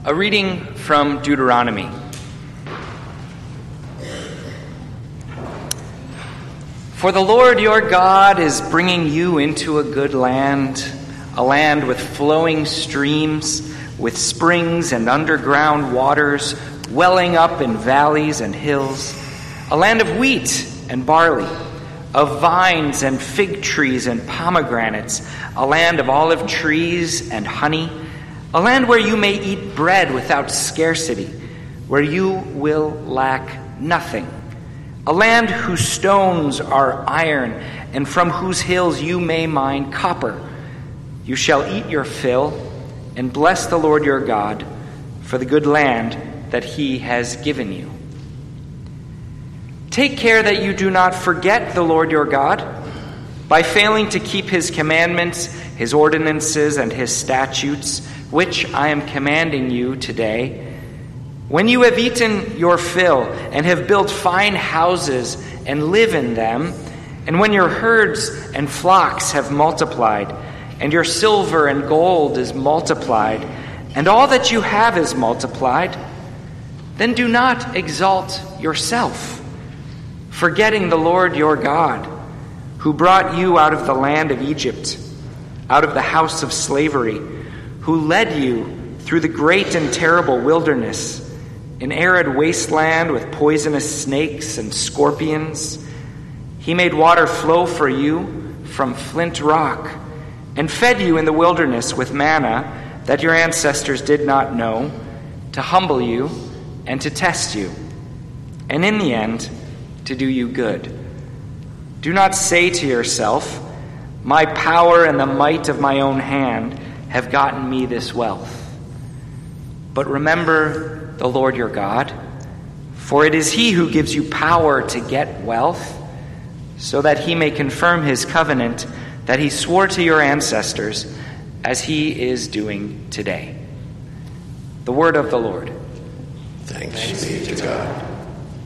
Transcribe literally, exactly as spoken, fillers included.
A reading from Deuteronomy. For the Lord your God is bringing you into a good land, a land with flowing streams, with springs and underground waters, welling up in valleys and hills, a land of wheat and barley, of vines and fig trees and pomegranates, a land of olive trees and honey, a land where you may eat bread without scarcity, where you will lack nothing, a land whose stones are iron, and from whose hills you may mine copper. You shall eat your fill, and bless the Lord your God for the good land that he has given you. Take care that you do not forget the Lord your God by failing to keep his commandments, his ordinances, and his statutes, which I am commanding you today. When you have eaten your fill and have built fine houses and live in them, and when your herds and flocks have multiplied, and your silver and gold is multiplied, and all that you have is multiplied, then do not exalt yourself, forgetting the Lord your God, who brought you out of the land of Egypt, out of the house of slavery, who led you through the great and terrible wilderness, an arid wasteland with poisonous snakes and scorpions. He made water flow for you from flint rock, and fed you in the wilderness with manna that your ancestors did not know, to humble you and to test you, and in the end, to do you good. Do not say to yourself, my power and the might of my own hand have gotten me this wealth. But remember the Lord your God, for it is he who gives you power to get wealth, so that he may confirm his covenant that he swore to your ancestors, as he is doing today. The word of the Lord. Thanks be to God.